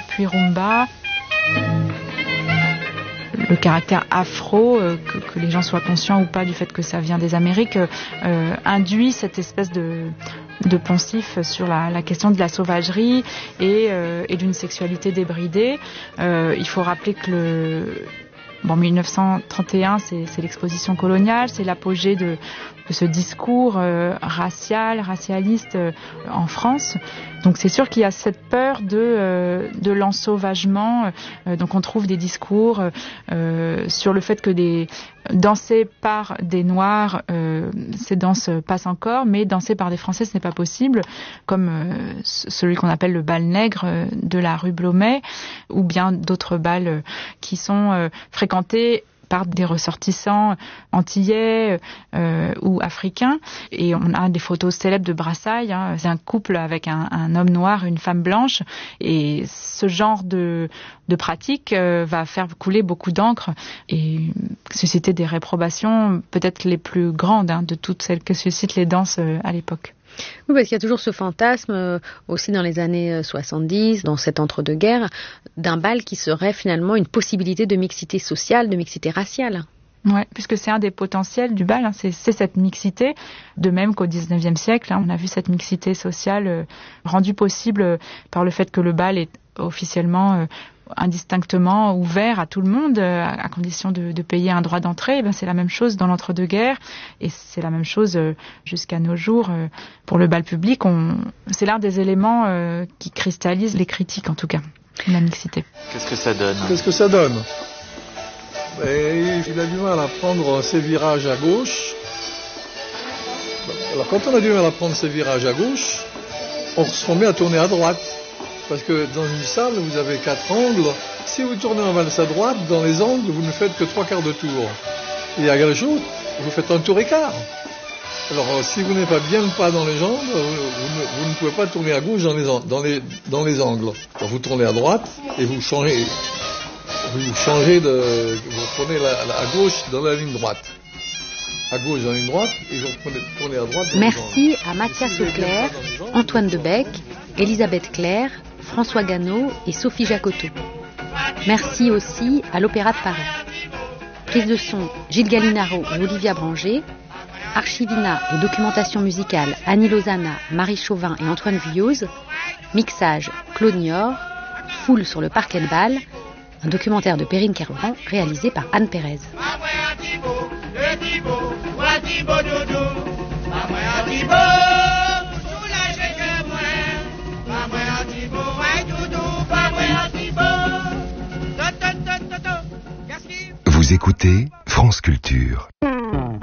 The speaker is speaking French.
puis rumba. Le caractère afro, que les gens soient conscients ou pas du fait que ça vient des Amériques, induit cette espèce de poncif sur la question de la sauvagerie et d'une sexualité débridée. Il faut rappeler que 1931, c'est l'exposition coloniale, c'est l'apogée de ce discours racialiste en France. Donc c'est sûr qu'il y a cette peur de l'ensauvagement. Donc on trouve des discours sur le fait que danser par des Noirs, ces danses passent encore, mais danser par des Français, ce n'est pas possible, comme celui qu'on appelle le bal nègre de la rue Blomet, ou bien d'autres bals qui sont fréquentés par des ressortissants antillais ou africains. Et on a des photos célèbres de Brassailles. C'est un couple avec un homme noir et une femme blanche. Et ce genre de pratique va faire couler beaucoup d'encre et susciter des réprobations peut-être les plus grandes de toutes celles que suscitent les danses à l'époque. Oui, parce qu'il y a toujours ce fantasme, aussi dans les années 70, dans cet entre-deux-guerres, d'un bal qui serait finalement une possibilité de mixité sociale, de mixité raciale. Oui, puisque c'est un des potentiels du bal, c'est cette mixité. De même qu'au XIXe siècle, on a vu cette mixité sociale rendue possible par le fait que le bal est officiellement indistinctement ouvert à tout le monde, à condition de payer un droit d'entrée. C'est la même chose dans l'entre-deux-guerres et c'est la même chose jusqu'à nos jours pour le bal public. C'est l'un des éléments qui cristallise les critiques, en tout cas, la mixité. Qu'est-ce que ça donne ? Il a du mal à prendre ses virages à gauche. Alors quand on a du mal à prendre ses virages à gauche, on se remet à tourner à droite. Parce que dans une salle, vous avez 4 angles. Si vous tournez en valse à droite, dans les angles, vous ne faites que 3/4 de tour. Et à gauche, vous faites un tour et quart. Alors, si vous n'avez pas bien le pas dans les jambes, vous ne pouvez pas tourner à gauche dans les angles. Alors, vous tournez à droite et vous changez vous prenez à gauche dans la ligne droite. À gauche dans la ligne droite et vous tournez à droite. Merci à Mathias Auclair, Antoine Debec, Elisabeth Claire, François Gannot et Sophie Jacotot. Merci aussi à l'Opéra de Paris. Prise de son, Gilles Gallinaro et Olivia Branger. Archivina et documentation musicale, Annie Lozana, Marie Chauvin et Antoine Vuillauze. Mixage, Claude Niort. Foule sur le parquet de bal. Un documentaire de Perrine Kervran réalisé par Anne Pérez. Vous écoutez France Culture.